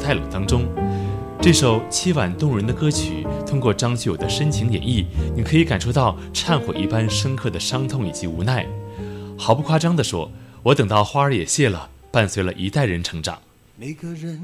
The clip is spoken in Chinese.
太冷当中。这首凄婉动人的歌曲，通过张学友的深情演绎，你可以感受到忏悔一般深刻的伤痛以及无奈。毫不夸张地说，我等到花儿也谢了，伴随了一代人成长。 每个人